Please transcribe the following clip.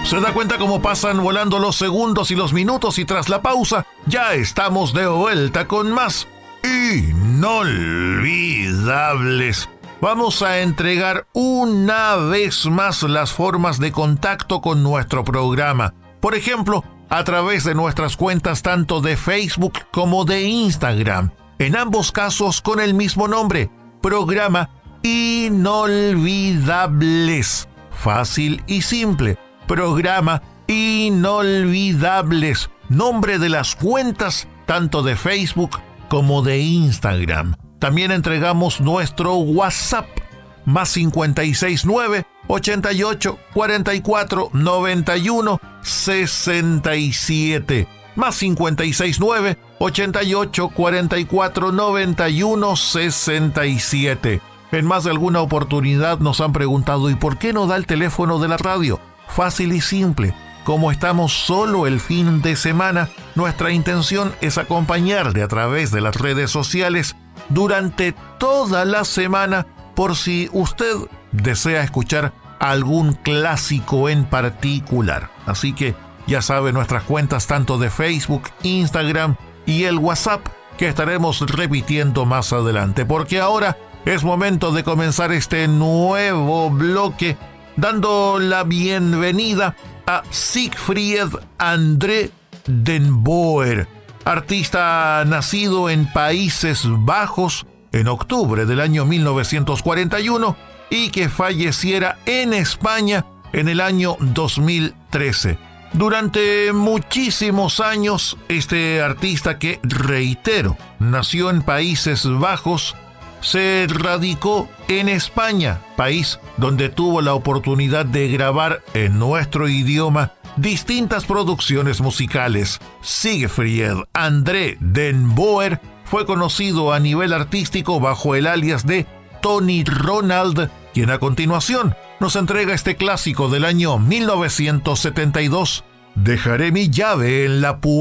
¿Se da cuenta cómo pasan volando los segundos y los minutos? Y tras la pausa, ya estamos de vuelta con más inolvidables. Vamos a entregar una vez más las formas de contacto con nuestro programa. Por ejemplo, a través de nuestras cuentas tanto de Facebook como de Instagram. En ambos casos con el mismo nombre, Programa Inolvidables. Fácil y simple. Programa Inolvidables. Nombre de las cuentas tanto de Facebook como de Instagram. También entregamos nuestro WhatsApp, más 569 88 44 91 67. Más 569 88 44 91 67. En más de alguna oportunidad nos han preguntado: ¿y por qué no da el teléfono de la radio? Fácil y simple. Como estamos solo el fin de semana, nuestra intención es acompañarle a través de las redes sociales durante toda la semana, por si usted desea escuchar algún clásico en particular. Así que ya sabe, nuestras cuentas tanto de Facebook, Instagram y el WhatsApp, que estaremos repitiendo más adelante, porque ahora es momento de comenzar este nuevo bloque dando la bienvenida a Siegfried André Den Boer, artista nacido en Países Bajos en octubre del año 1941 y que falleciera en España en el año 2013. Durante muchísimos años, este artista, que, reitero, nació en Países Bajos, se radicó en España, país donde tuvo la oportunidad de grabar en nuestro idioma distintas producciones musicales. Siegfried André Den Boer fue conocido a nivel artístico bajo el alias de Tony Ronald, quien a continuación nos entrega este clásico del año 1972, Dejaré mi llave en la puerta.